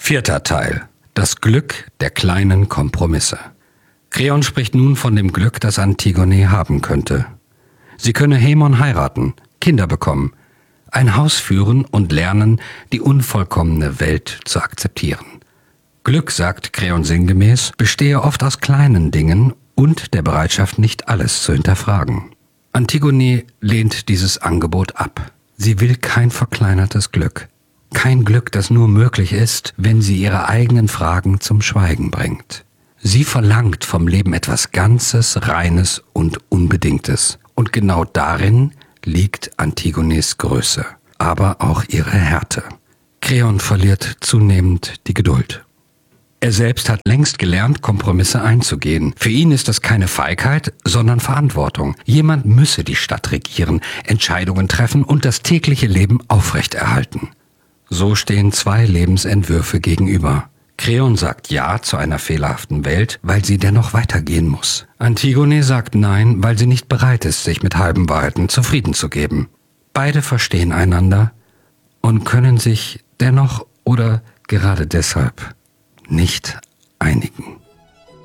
4. Teil. Das Glück der kleinen Kompromisse. Kreon spricht nun von dem Glück, das Antigone haben könnte. Sie könne Haemon heiraten, Kinder bekommen, ein Haus führen und lernen, die unvollkommene Welt zu akzeptieren. Glück, sagt Kreon sinngemäß, bestehe oft aus kleinen Dingen und der Bereitschaft, nicht alles zu hinterfragen. Antigone lehnt dieses Angebot ab. Sie will kein verkleinertes Glück. Kein Glück, das nur möglich ist, wenn sie ihre eigenen Fragen zum Schweigen bringt. Sie verlangt vom Leben etwas Ganzes, Reines und Unbedingtes. Und genau darin liegt Antigones Größe, aber auch ihre Härte. Kreon verliert zunehmend die Geduld. Er selbst hat längst gelernt, Kompromisse einzugehen. Für ihn ist das keine Feigheit, sondern Verantwortung. Jemand müsse die Stadt regieren, Entscheidungen treffen und das tägliche Leben aufrechterhalten. So stehen zwei Lebensentwürfe gegenüber. Kreon sagt Ja zu einer fehlerhaften Welt, weil sie dennoch weitergehen muss. Antigone sagt Nein, weil sie nicht bereit ist, sich mit halben Wahrheiten zufrieden zu geben. Beide verstehen einander und können sich dennoch oder gerade deshalb nicht einigen.